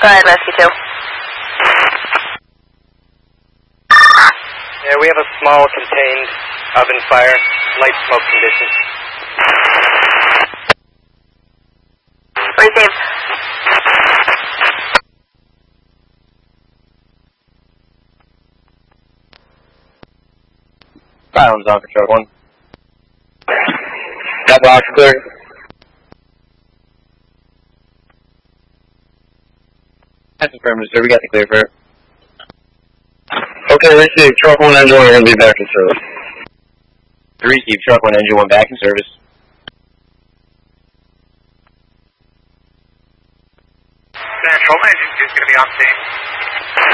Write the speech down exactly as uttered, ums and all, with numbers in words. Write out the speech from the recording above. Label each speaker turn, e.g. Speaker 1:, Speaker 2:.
Speaker 1: Go ahead, Rescue two.
Speaker 2: Yeah, we have a small contained oven fire, light smoke condition.
Speaker 1: Receive.
Speaker 3: Silence on for truck one. That box clear. That's affirmative, sir. We got the clear for it.
Speaker 4: Okay, receive. Truck one, engine one are going to be back in service.
Speaker 3: Receive. Truck one, engine one back in service.
Speaker 2: Central, engine two is going to be on scene.